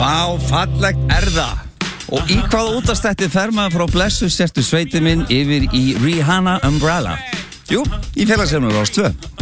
Vá, fallegt það. Og í hvaða útastætti fer maður frá blessu sértu sveiti minn yfir í Rihanna Umbrella? Jú, í félagsefnum Rás 2.